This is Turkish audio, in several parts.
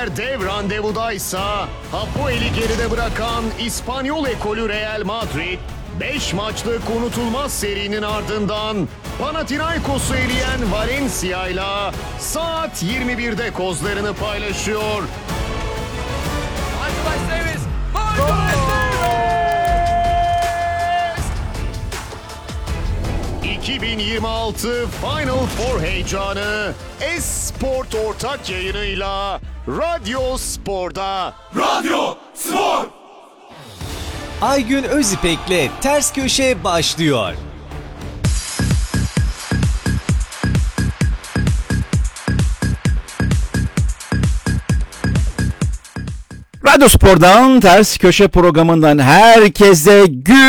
Fener dev randevudaysa Hapoel'i geride bırakan İspanyol ekolü Real Madrid 5 maçlık unutulmaz serinin ardından Panathinaikos'u eleyen Valencia'yla saat 21'de kozlarını paylaşıyor. Michael Davis! Michael Davis! 2026 Final Four heyecanı Esport ortak yayınıyla Radyo Spor'da. Radyo Spor! Aygün Özipek'le Ters Köşe başlıyor. Radyo Spor'dan Ters Köşe programından herkese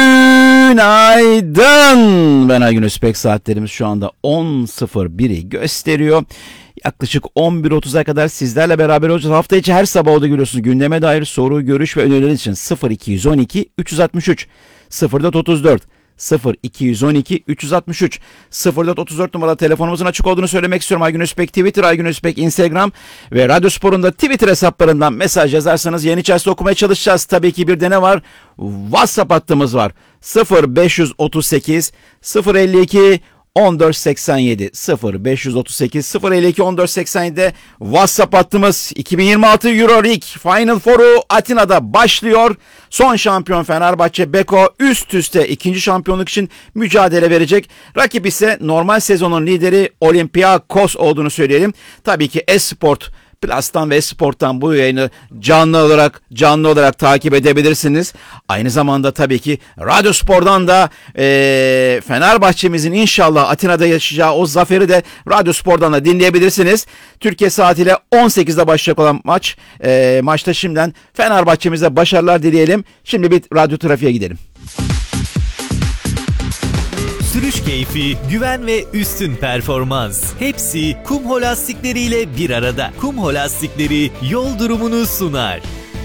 günaydın. Ben Aygün Özipek, saatlerimiz şu anda 10.01'i gösteriyor. Yaklaşık 11.30'a kadar sizlerle beraber olacağız. Hafta içi her sabah olduğu görüyorsunuz. Gündeme dair soru, görüş ve öneriler için 0212 363 0434 0212 363 0434 numaralı telefonumuzun açık olduğunu söylemek istiyorum. Aygün Özpek Twitter, Aygün Özpek Instagram ve Radyo Spor'un da Twitter hesaplarından mesaj yazarsanız yayın içerisinde okumaya çalışacağız. Tabii ki bir de ne var? WhatsApp hattımız var. 0538 052 1487 0538 052 1487'de WhatsApp hattımız. 2026 EuroLeague Final Four'u Atina'da başlıyor. Son şampiyon Fenerbahçe Beko üst üste ikinci şampiyonluk için mücadele verecek. Rakip ise normal sezonun lideri Olympiakos olduğunu söyleyelim. Tabii ki Esport Plus'tan ve Esport'tan bu yayını canlı olarak takip edebilirsiniz. Aynı zamanda tabii ki Radyo Spor'dan da Fenerbahçe'mizin inşallah Atina'da yaşayacağı o zaferi de Radyo Spor'dan da dinleyebilirsiniz. Türkiye saatiyle 18'de başlayacak olan maçta şimdiden Fenerbahçe'mize başarılar dileyelim. Şimdi bir radyo trafiğe gidelim. Sürüş keyfi, güven ve üstün performans. Hepsi Kumho lastikleriyle bir arada. Kumho lastikleri yol durumunu sunar.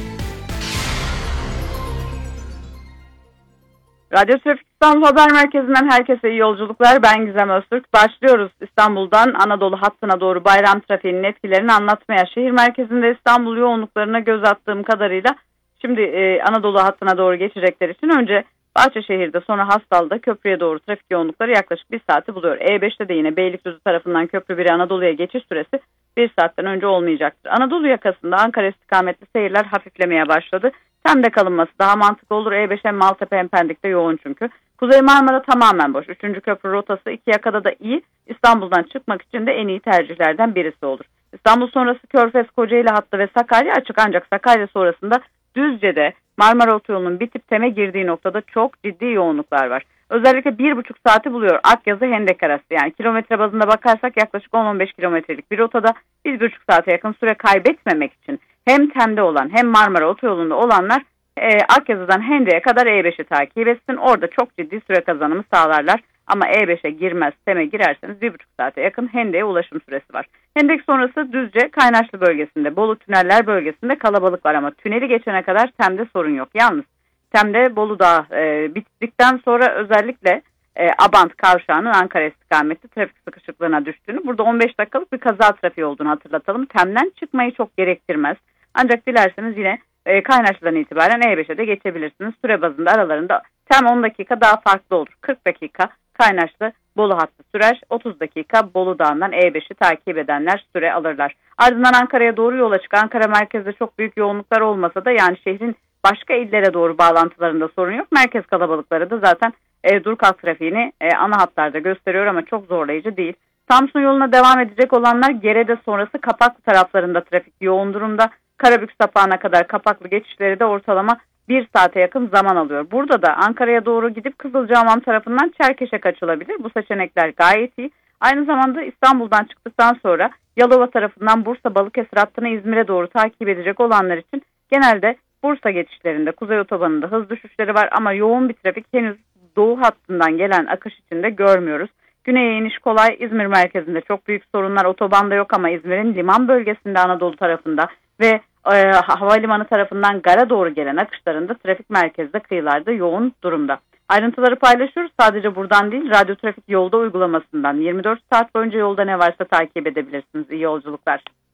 Radyo Trafik İstanbul Haber Merkezi'nden herkese iyi yolculuklar. Ben Gizem Öztürk. Başlıyoruz İstanbul'dan Anadolu hattına doğru bayram trafiğinin etkilerini anlatmaya. Şehir merkezinde İstanbul yoğunluklarına göz attığım kadarıyla şimdi Anadolu hattına doğru geçecekler için önce Bahçeşehir'de, sonra Hastal'da köprüye doğru trafik yoğunlukları yaklaşık 1 saati buluyor. E5'te de yine Beylikdüzü tarafından köprü 1'e Anadolu'ya geçiş süresi 1 saatten önce olmayacaktır. Anadolu yakasında Ankara istikametli seyirler hafiflemeye başladı. Tem'de kalınması daha mantıklı olur. E5 hem Maltepe hem Pendik'te yoğun çünkü. Kuzey Marmara tamamen boş. 3. köprü rotası 2 yakada da iyi. İstanbul'dan çıkmak için de en iyi tercihlerden birisi olur. İstanbul sonrası Körfez, Kocaeli hattı ve Sakarya açık, ancak Sakarya sonrasında Düzce'de Marmara Otoyolu'nun bitip Tem'e girdiği noktada çok ciddi yoğunluklar var. Özellikle 1,5 saati buluyor Akyazı Hendek arası, yani kilometre bazında bakarsak yaklaşık 10-15 kilometrelik bir rotada 1,5 saate yakın süre kaybetmemek için hem Tem'de olan hem Marmara Otoyolu'nda olanlar Akyazı'dan Hendek'e kadar E5'i takip etsin. Orada çok ciddi süre kazanımı sağlarlar. Ama E5'e girmez, Tem'e girerseniz 1,5 saate yakın Hendek'e ulaşım süresi var. Hendek sonrası Düzce, Kaynaşlı bölgesinde, Bolu Tüneller bölgesinde kalabalık var ama tüneli geçene kadar Tem'de sorun yok. Yalnız Tem'de Bolu Dağı bittikten sonra özellikle Abant kavşağının Ankara istikametli trafik sıkışıklığına düştüğünü, burada 15 dakikalık bir kaza trafiği olduğunu hatırlatalım. Tem'den çıkmayı çok gerektirmez. Ancak dilerseniz yine Kaynaşlı'dan itibaren E5'e de geçebilirsiniz. Süre bazında aralarında Tem 10 dakika daha farklı olur. 40 dakika Kaynaşlı Bolu hattı sürer. 30 dakika Bolu Dağı'ndan E5'i takip edenler süre alırlar. Ardından Ankara'ya doğru yola çık. Ankara merkezde çok büyük yoğunluklar olmasa da, yani şehrin başka illere doğru bağlantılarında sorun yok. Merkez kalabalıkları da zaten dur kalk trafiğini ana hatlarda gösteriyor ama çok zorlayıcı değil. Samsun yoluna devam edecek olanlar Gerede sonrası Kapaklı taraflarında trafik yoğun durumda. Karabük sapağına kadar Kapaklı geçişleri de ortalama 1 saate yakın zaman alıyor. Burada da Ankara'ya doğru gidip Kızılcahamam tarafından Çerkeş'e kaçılabilir. Bu seçenekler gayet iyi. Aynı zamanda İstanbul'dan çıktıktan sonra Yalova tarafından Bursa Balıkesir hattını İzmir'e doğru takip edecek olanlar için genelde Bursa geçişlerinde Kuzey Otobanı'nda hız düşüşleri var ama yoğun bir trafik henüz Doğu hattından gelen akış içinde görmüyoruz. Güneye iniş kolay. İzmir merkezinde çok büyük sorunlar otobanda yok ama İzmir'in liman bölgesinde Anadolu tarafında ve havalimanı tarafından gara doğru gelen akışlarında trafik merkezde, kıyılarda yoğun durumda. Ayrıntıları paylaşıyoruz. Sadece buradan değil, Radyo Trafik Yolda uygulamasından 24 saat boyunca yolda ne varsa takip edebilirsiniz. İyi yolculuklar.